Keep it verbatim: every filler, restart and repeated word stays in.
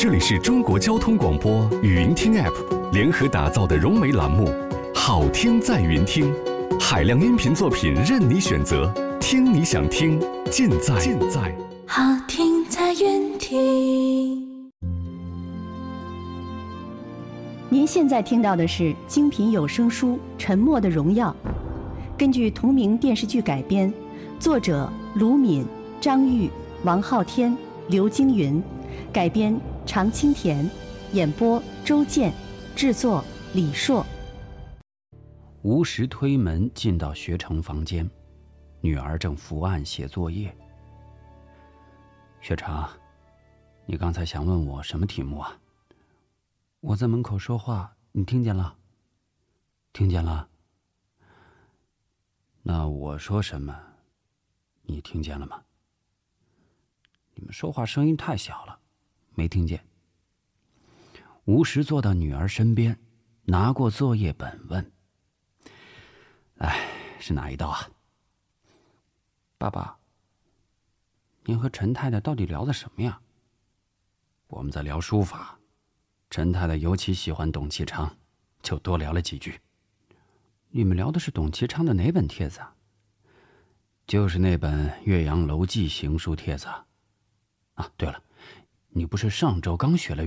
这里是中国交通广播语音听 App 联合打造的融媒栏目《好听在云听》，海量音频作品任你选择，听你想听，尽在尽在好听在云听。 您现在听到的是精品有声书《沉默的荣耀》，根据同名电视剧改编，作者卢敏、张玉、王昊天、刘京云，改编常青田，演播周健，制作李硕。 吴石推门进到学成房间，女儿正伏案写作业。学成，你刚才想问我什么题目啊？我在门口说话，你听见了？听见了。那我说什么，你听见了吗？你们说话声音太小了，没听见。吴石坐到女儿身边，拿过作业本问：“哎，是哪一道啊？”爸爸，您和陈太太到底聊的什么呀？我们在聊书法，陈太太尤其喜欢董其昌，就多聊了几句。你们聊的是董其昌的哪本帖子啊？就是那本《岳阳楼记行书帖子啊。啊，对了，你不是上周刚学了